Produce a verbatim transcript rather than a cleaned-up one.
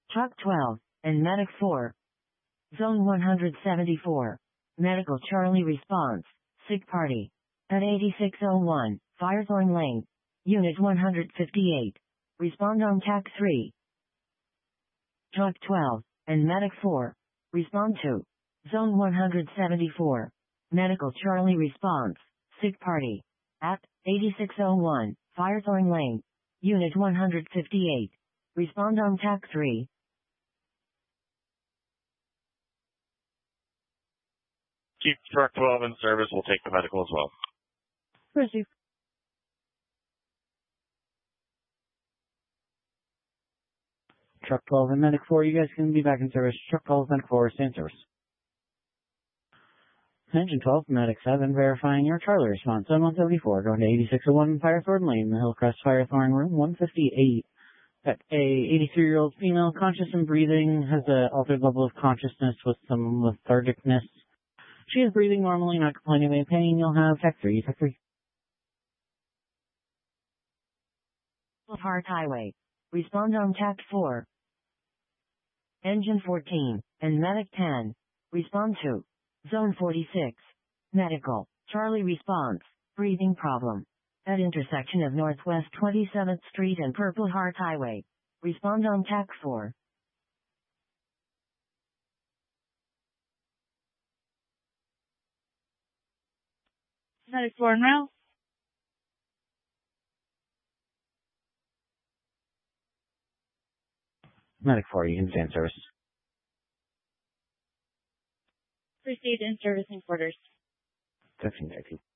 Truck twelve, and Medic four. Zone one seventy-four. Medical Charlie response. Sick party. At eighty-six oh one, Firethorn Lane. Unit one fifty-eight. Respond on T A C three. Truck twelve, and Medic four. Respond to. Zone one seventy-four. Medical Charlie response. Sick party. At eighty-six oh one, Firethorn Lane. Unit one fifty-eight. Respond on T A C three. Keep truck twelve in service. We'll take the medical as well. Receive. Truck twelve and Medic four, you guys can be back in service. Truck twelve, Medic four, stay in service. Engine twelve, Medic seven, verifying your Charlie response. Zone one seventy-four, going to eighty-six oh one Firethorn Lane, the Hillcrest Firethorn, room one fifty-eight. Got a eighty-three-year-old female, conscious and breathing, has an altered level of consciousness with some lethargicness. She is breathing normally, not complaining of any pain. You'll have Tech three, Tech three. Hart Highway. Respond on T A C four. Engine fourteen, and Medic ten. Respond to. Zone forty-six. Medical. Charlie response. Breathing problem. At intersection of Northwest twenty-seventh Street and Purple Heart Highway. Respond on T A C four. Medic four now. Medic four, you can stay in service. Proceed in servicing quarters. Touching Tech two.